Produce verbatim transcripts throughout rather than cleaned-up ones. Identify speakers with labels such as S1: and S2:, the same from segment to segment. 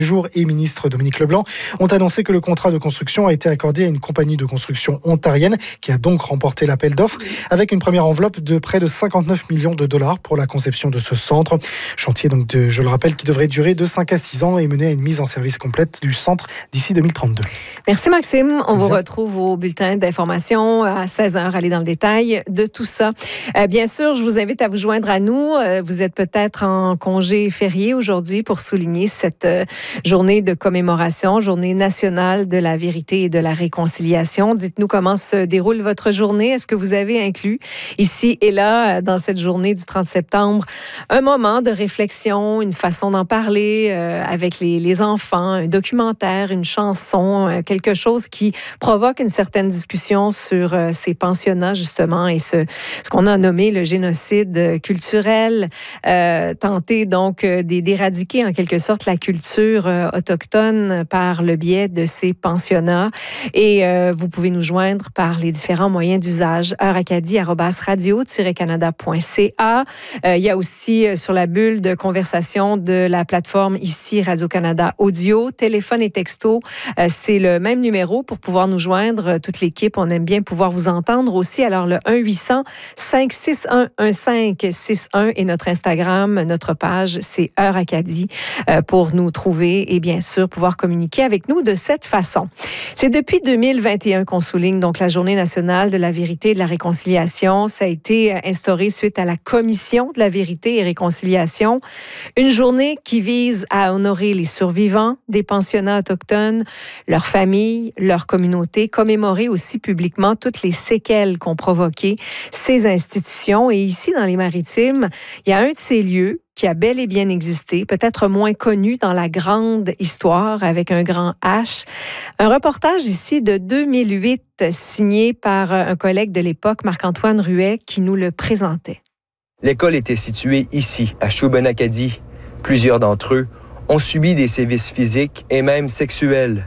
S1: Jour et ministre Dominique Leblanc ont annoncé que le contrat de construction a été accordé à une compagnie de construction ontarienne qui a donc remporté l'appel d'offres avec une première enveloppe de près de cinquante-neuf millions de dollars pour la conception de ce centre. Chantier, donc de, je le rappelle, qui devrait durer de cinq à six ans et mener à une mise en service complète du centre d'ici deux mille trente-deux.
S2: Merci Maxime. On
S1: Merci.
S2: vous retrouve au bulletin d'information à seize heures. Allez dans le détail de tout ça. Euh, bien sûr, je vous invite à vous joindre à nous. Euh, vous êtes peut-être en congé férié aujourd'hui pour souligner cette euh, journée de commémoration, journée nationale de la vérité et de la réconciliation. Dites-nous comment se déroule votre journée. Est-ce que vous avez inclus ici et là, dans cette journée du trente septembre, un moment de réflexion, une façon d'en parler euh, avec les, les enfants, un documentaire, une chanson, euh, quelque chose qui provoque une certaine discussion sur euh, ces pensionnats, justement, et ce, ce qu'on a nommé le génocide culturel, euh, tenter donc euh, d'éradiquer en quelque sorte la culture euh, autochtone par le biais de ces pensionnats. Et euh, vous pouvez nous joindre par les différents moyens d'usage. heure acadie arobase radio tiret canada point c a. Euh, il y a aussi euh, sur la bulle de conversation de la plateforme ici Radio-Canada Audio, téléphone et texto. Euh, c'est le même numéro pour pouvoir nous joindre. Euh, toute l'équipe, on aime bien pouvoir vous entendre aussi. Alors le un huit cents cinq six un un cinq six un et notre Instagram, notre page, c'est Heure Acadie euh, pour nous trouver et bien sûr pouvoir communiquer avec nous de cette façon. C'est depuis deux mille vingt et un qu'on souligne donc la Journée nationale de la vérité et de la réconciliation. Ça a été instauré suite à la Commission de la vérité et réconciliation. Une journée qui vise à honorer les survivants des pensionnats autochtones, leurs familles, leurs communautés, commémorer aussi publiquement toutes les séquelles qu'ont provoquées ces institutions. Et ici, dans les Maritimes, il y a un de ces lieux qui a bel et bien existé, peut-être moins connu dans la grande histoire avec un grand H. Un reportage ici de deux mille huit signé par un collègue de l'époque, Marc-Antoine Ruet, qui nous le présentait.
S3: L'école était située ici, à Shubenacadie. Plusieurs d'entre eux ont subi des sévices physiques et même sexuels.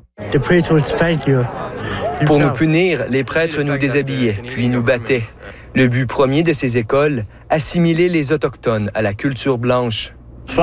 S3: Pour nous punir, les prêtres nous déshabillaient, puis nous battaient. Le but premier de ces écoles, assimiler les Autochtones à la culture blanche. C'est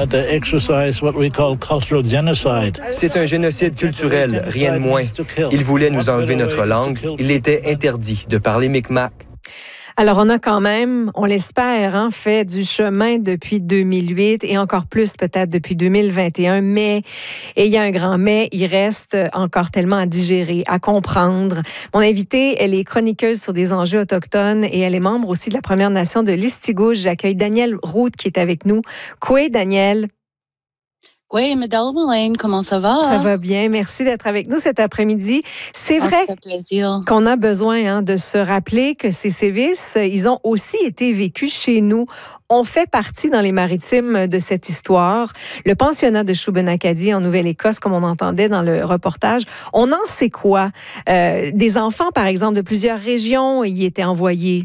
S3: un génocide culturel, rien de moins. Ils voulaient nous enlever notre langue. Il était interdit de parler Mi'kmaq.
S2: Alors, on a quand même, on l'espère, hein, fait du chemin depuis deux mille huit et encore plus peut-être depuis deux mille vingt et un, mais, et il y a un grand mais, il reste encore tellement à digérer, à comprendre. Mon invitée, elle est chroniqueuse sur des enjeux autochtones et elle est membre aussi de la Première Nation de l'Istigouche. J'accueille Danielle Roux qui est avec nous. Coué, Danielle.
S4: Oui, Madame Malène, comment ça va?
S2: Ça va bien. Merci d'être avec nous cet après-midi. C'est
S4: ah,
S2: vrai
S4: plaisir.
S2: qu'on a besoin hein, de se rappeler que ces sévices, ils ont aussi été vécus chez nous. On fait partie dans les Maritimes de cette histoire. Le pensionnat de Shubenacadie en Nouvelle-Écosse, comme on entendait dans le reportage, on en sait quoi? Euh, des enfants, par exemple, de plusieurs régions y étaient envoyés.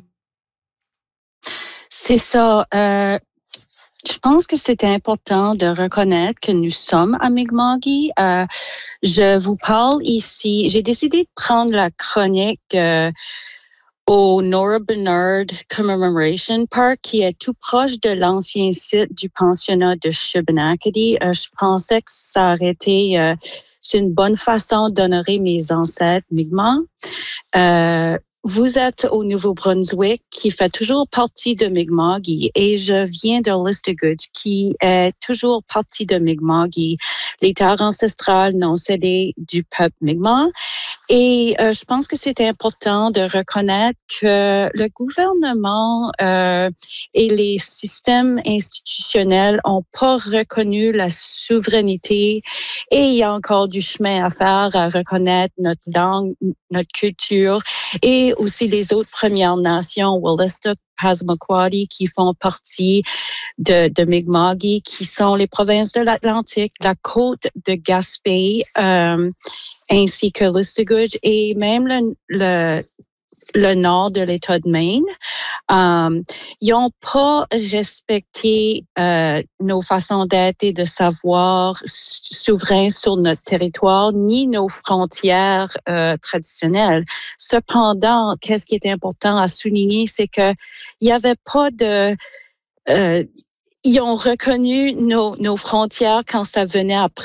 S4: C'est ça. Euh... Je pense que c'était important de reconnaître que nous sommes à Mi'kma'ki. Euh, je vous parle ici. J'ai décidé de prendre la chronique euh, au Nora Bernard Commemoration Park, qui est tout proche de l'ancien site du pensionnat de Shubenacadie. Euh, je pensais que ça aurait été euh, c'est une bonne façon d'honorer mes ancêtres Mi'kmaq. Euh, Vous êtes au Nouveau-Brunswick, qui fait toujours partie de Mi'kma'ki, et je viens de Listigouche, qui est toujours partie de Mi'kma'ki, les terres ancestrales non cédées du peuple Mi'kmaq. Et euh, je pense que c'est important de reconnaître que le gouvernement euh, et les systèmes institutionnels ont pas reconnu la souveraineté, et il y a encore du chemin à faire à reconnaître notre langue, notre culture, et aussi les autres Premières Nations, Wolastoq, Passamaquoddy, qui font partie de, de Mi'kma'ki, qui sont les provinces de l'Atlantique, la côte de Gaspé, euh, ainsi que Listigouche, et même le, le, le nord de l'État de Maine. Um, ils n'ont pas respecté euh, nos façons d'être et de savoir souverains sur notre territoire, ni nos frontières euh, traditionnelles. Cependant, qu'est-ce qui est important à souligner, c'est que il n'y avait pas de... Euh, ils ont reconnu nos, nos frontières quand ça venait à